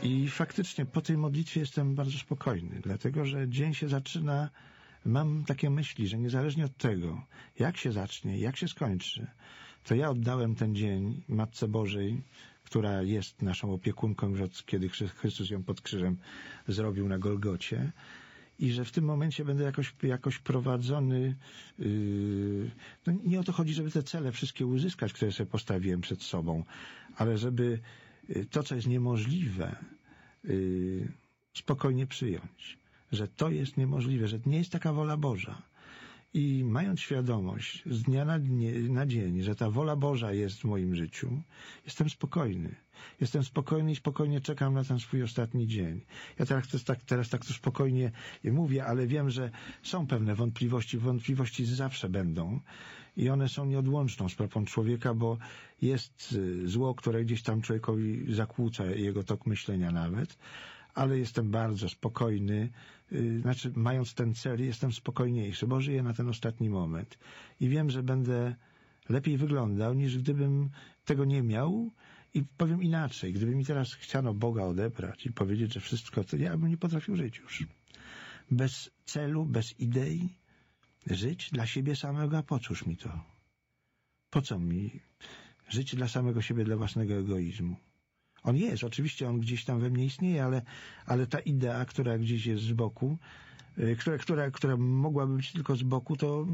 I faktycznie po tej modlitwie jestem bardzo spokojny, dlatego że dzień się zaczyna, mam takie myśli, że niezależnie od tego, jak się zacznie, jak się skończy, to ja oddałem ten dzień Matce Bożej, która jest naszą opiekunką już od kiedy Chrystus ją pod krzyżem zrobił na Golgocie, i że w tym momencie będę jakoś prowadzony. No nie o to chodzi, żeby te cele wszystkie uzyskać, które sobie postawiłem przed sobą, ale żeby to, co jest niemożliwe, spokojnie przyjąć. Że to jest niemożliwe, że nie jest taka wola Boża. I mając świadomość z dnia na dzień, że ta wola Boża jest w moim życiu, jestem spokojny. Jestem spokojny i spokojnie czekam na ten swój ostatni dzień. Ja teraz tak to spokojnie mówię, ale wiem, że są pewne wątpliwości. Wątpliwości zawsze będą i one są nieodłączną sprawą człowieka, bo jest zło, które gdzieś tam człowiekowi zakłóca jego tok myślenia nawet. Ale jestem bardzo spokojny, mając ten cel, jestem spokojniejszy, bo żyję na ten ostatni moment. I wiem, że będę lepiej wyglądał, niż gdybym tego nie miał. I powiem inaczej, gdyby mi teraz chciano Boga odebrać i powiedzieć, że wszystko, to ja bym nie potrafił żyć już. Bez celu, bez idei, żyć dla siebie samego, a po cóż mi to? Po co mi żyć dla samego siebie, dla własnego egoizmu? On jest, oczywiście on gdzieś tam we mnie istnieje, ale ta idea, która gdzieś jest z boku, która mogłaby być tylko z boku, to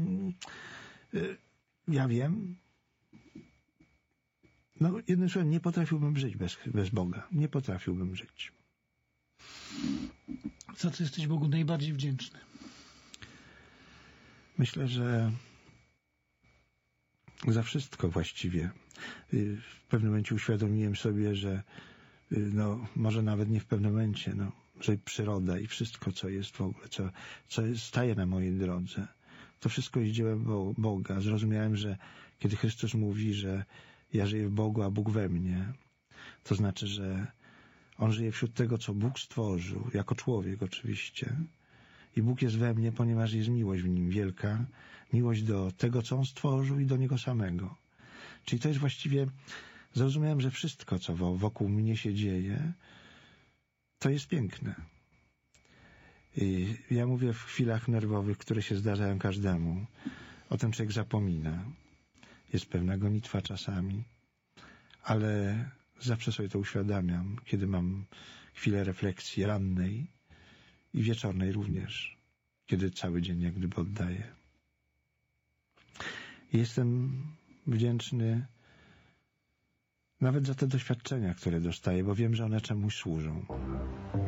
ja wiem. No, jednym słowem, nie potrafiłbym żyć bez Boga. Nie potrafiłbym żyć. Za co jesteś Bogu najbardziej wdzięczny? Myślę, że za wszystko właściwie. W pewnym momencie uświadomiłem sobie, że może nawet nie w pewnym momencie, że przyroda i wszystko, co jest w ogóle, co staje na mojej drodze, to wszystko jest dziełem Boga. Zrozumiałem, że kiedy Chrystus mówi, że ja żyję w Bogu, a Bóg we mnie, to znaczy, że On żyje wśród tego, co Bóg stworzył, jako człowiek oczywiście. I Bóg jest we mnie, ponieważ jest miłość w Nim wielka, miłość do tego, co On stworzył i do Niego samego. Czyli to jest właściwie, zrozumiałem, że wszystko, co wokół mnie się dzieje, to jest piękne. I ja mówię w chwilach nerwowych, które się zdarzają każdemu. O tym człowiek zapomina. Jest pewna gonitwa czasami, ale zawsze sobie to uświadamiam, kiedy mam chwilę refleksji rannej i wieczornej również, kiedy cały dzień jak gdyby oddaję. Jestem wdzięczny nawet za te doświadczenia, które dostaję, bo wiem, że one czemuś służą.